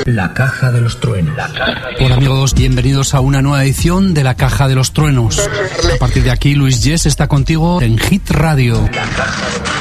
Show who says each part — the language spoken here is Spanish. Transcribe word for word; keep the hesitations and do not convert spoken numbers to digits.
Speaker 1: La Caja de los Truenos.
Speaker 2: Hola amigos, bienvenidos a una nueva edición de La Caja de los Truenos. A partir de aquí, Luis Yes está contigo en Hit Radio.